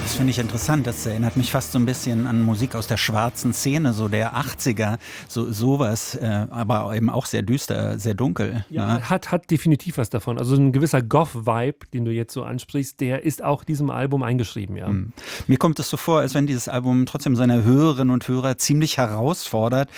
Das finde ich interessant. Das erinnert mich fast so ein bisschen an Musik aus der schwarzen Szene, so der 80er, sowas, aber eben auch sehr düster, sehr dunkel. Ja, Ne? hat definitiv was davon. Also ein gewisser Goth-Vibe, den du jetzt so ansprichst, der ist auch diesem Album eingeschrieben, ja. Mir kommt es so vor, als wenn dieses Album trotzdem seine Hörerinnen und Hörer ziemlich herausfordert.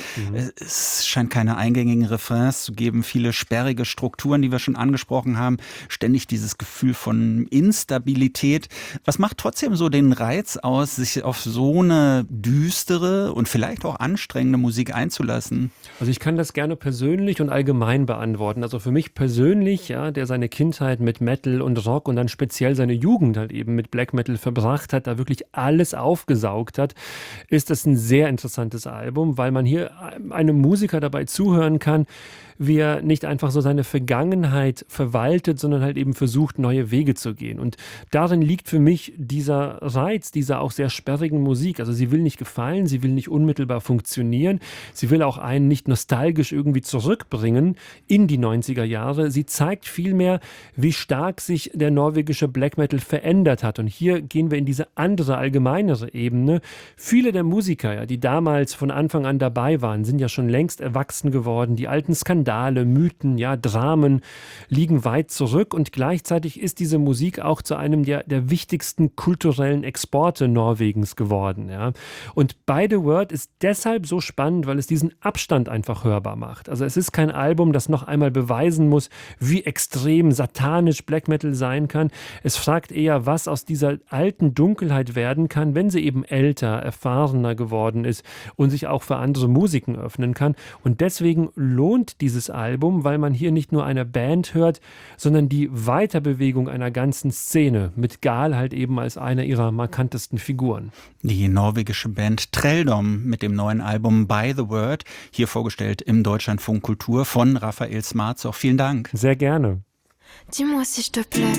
Es scheint keine eingängigen Refrains zu geben, viele sperrige Strukturen, die wir schon angesprochen haben, ständig dieses Gefühl von Instabilität. Was macht trotzdem so den Reiz aus, sich auf so eine düstere und vielleicht auch anstrengende Musik einzulassen? Also ich kann das gerne persönlich und allgemein beantworten. Also für mich persönlich, ja, der seine Kindheit mit Metal und Rock und dann speziell seine Jugend halt eben mit Black Metal verbracht hat, da wirklich alles aufgesaugt hat, ist das ein sehr interessantes Album, weil man hier einem Musiker dabei zuhören kann, wie er nicht einfach so seine Vergangenheit verwaltet, sondern halt eben versucht, neue Wege zu gehen. Und darin liegt für mich dieser Reiz, dieser auch sehr sperrigen Musik. Also sie will nicht gefallen, sie will nicht unmittelbar funktionieren, sie will auch einen nicht nostalgisch irgendwie zurückbringen in die 90er Jahre. Sie zeigt vielmehr, wie stark sich der norwegische Black Metal verändert hat. Und hier gehen wir in diese andere, allgemeinere Ebene. Viele der Musiker, ja, die damals von Anfang an dabei waren, sind ja schon längst erwachsen geworden. Die alten Skandale, Mythen, ja, Dramen liegen weit zurück und gleichzeitig ist diese Musik auch zu einem der wichtigsten kulturellen Exporte Norwegens geworden. Ja. Und By the Word ist deshalb so spannend, weil es diesen Abstand einfach hörbar macht. Also es ist kein Album, das noch einmal beweisen muss, wie extrem satanisch Black Metal sein kann. Es fragt eher, was aus dieser alten Dunkelheit werden kann, wenn sie eben älter, erfahrener geworden ist und sich auch für andere Musiken öffnen kann. Und deswegen lohnt dieses Album, weil man hier nicht nur eine Band hört, sondern die Weiterbewegung einer ganzen Szene, mit Gal halt eben als einer ihrer markantesten Figuren. Die norwegische Band Treldom mit dem neuen Album By the Word, hier vorgestellt im Deutschlandfunk Kultur von Raphael Smarzoch. Vielen Dank. Sehr gerne. Dis-moi s'il te plaît,